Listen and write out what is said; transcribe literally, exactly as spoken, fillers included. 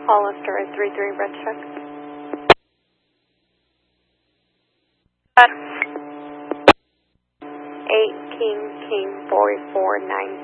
Hollister is three three, red check. eight King King four four nine